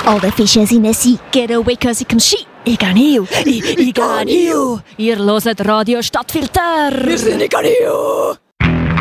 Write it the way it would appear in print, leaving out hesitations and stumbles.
All the fishes in the sea get away 'cause it comes sheep. Ich gehe hin. Ich gehe hin. Ihr hört Radio Stadtfilter. Wir sind in Ganeo.